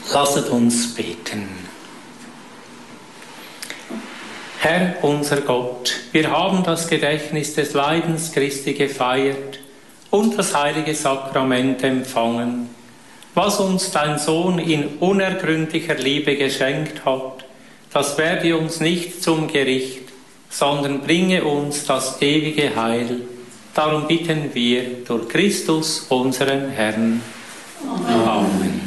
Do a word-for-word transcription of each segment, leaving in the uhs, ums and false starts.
Lasset uns beten. Herr unser Gott, wir haben das Gedächtnis des Leidens Christi gefeiert und das heilige Sakrament empfangen, was uns dein Sohn in unergründlicher Liebe geschenkt hat. Das werde uns nicht zum Gericht, sondern bringe uns das ewige Heil. Darum bitten wir durch Christus, unseren Herrn. Amen. Amen.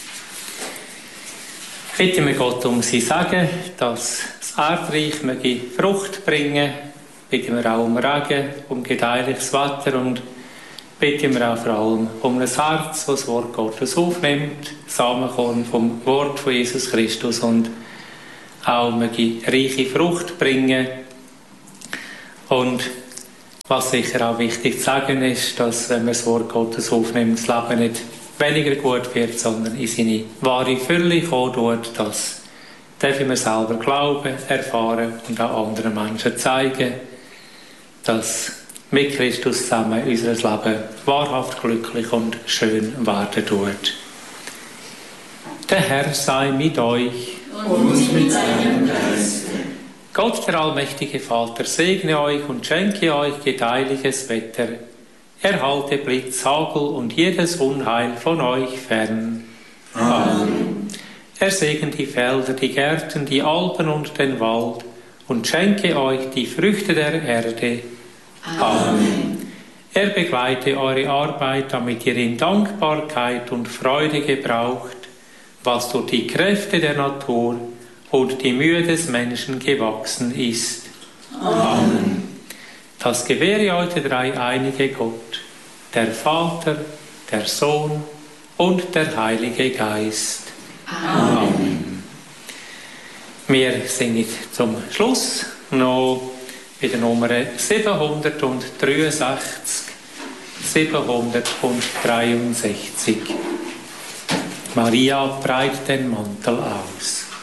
Bitten wir Gott um sein Segen, dass das Erdreich möge Frucht bringen. Bitten wir auch um Regen, um gedeihliches Wetter und bitten wir auch vor allem um ein Herz, das das Wort Gottes aufnimmt, Samenkorn vom Wort von Jesus Christus und auch möge reiche Frucht bringen. Und was sicher auch wichtig zu sagen ist, dass wenn man das Wort Gottes aufnimmt, das Leben nicht weniger gut wird, sondern in seine wahre Fülle kommen tut, das dürfen wir selber glauben, erfahren und auch anderen Menschen zeigen, dass mit Christus zusammen unser Leben wahrhaft glücklich und schön werden tut. Der Herr sei mit euch und mit seinem Geiste. Gott, der allmächtige Vater, segne euch und schenke euch gedeihliches Wetter. Erhalte Blitz, Hagel und jedes Unheil von euch fern. Amen. Er segne die Felder, die Gärten, die Alpen und den Wald und schenke euch die Früchte der Erde. Amen. Er begleite eure Arbeit, damit ihr in Dankbarkeit und Freude gebraucht, was durch die Kräfte der Natur und die Mühe des Menschen gewachsen ist. Amen. Das gewähre euch der dreieinige Gott, der Vater, der Sohn und der Heilige Geist. Amen. Amen. Wir singen zum Schluss noch bei der Nummer siebenhundertdreiundsechzig, siebenhundertdreiundsechzig. Maria breitet den Mantel aus.